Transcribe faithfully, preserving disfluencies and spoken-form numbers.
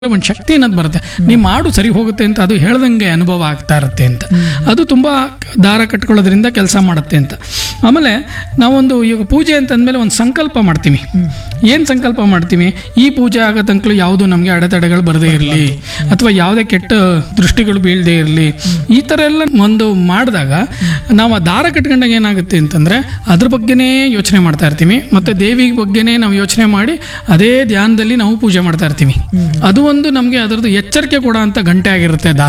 ಒಂದು ಶಕ್ತಿ ಅನ್ನೋದು ಬರುತ್ತೆ. ನೀವು ಮಾಡು ಸರಿ ಹೋಗುತ್ತೆ ಅಂತ ಅದು ಹೇಳ್ದಂಗೆ ಅನುಭವ ಆಗ್ತಾ ಇರುತ್ತೆ ಅಂತ. ಅದು ತುಂಬ ದಾರ ಕಟ್ಕೊಳ್ಳೋದ್ರಿಂದ ಕೆಲಸ ಮಾಡುತ್ತೆ ಅಂತ. ಆಮೇಲೆ ನಾವೊಂದು ಈಗ ಪೂಜೆ ಅಂತಂದಮೇಲೆ ಒಂದು ಸಂಕಲ್ಪ ಮಾಡ್ತೀವಿ. ಏನು ಸಂಕಲ್ಪ ಮಾಡ್ತೀವಿ? ಈ ಪೂಜೆ ಆಗೋ ತನಕ ಯಾವುದು ನಮಗೆ ಅಡೆತಡೆಗಳು ಬರದೇ ಇರಲಿ, ಅಥವಾ ಯಾವುದೇ ಕೆಟ್ಟ ದೃಷ್ಟಿಗಳು ಬೀಳದೇ ಇರಲಿ, ಈ ಥರ ಎಲ್ಲ ಒಂದು ಮಾಡಿದಾಗ ನಾವು ಆ ದಾರ ಕಟ್ಕೊಂಡಾಗ ಏನಾಗುತ್ತೆ ಅಂತಂದರೆ ಅದ್ರ ಬಗ್ಗೆನೇ ಯೋಚನೆ ಮಾಡ್ತಾ ಇರ್ತೀವಿ, ಮತ್ತು ದೇವಿ ಬಗ್ಗೆನೇ ನಾವು ಯೋಚನೆ ಮಾಡಿ ಅದೇ ಧ್ಯಾನದಲ್ಲಿ ನಾವು ಪೂಜೆ ಮಾಡ್ತಾ ಇರ್ತೀವಿ. ಅದು ಒಂದು ನಮಗೆ ಅದರದ್ದು ಎಚ್ಚರಿಕೆ ಕೊಡೋ ಅಂತ ಗಂಟೆ ಆಗಿರುತ್ತೆ ದಾರ.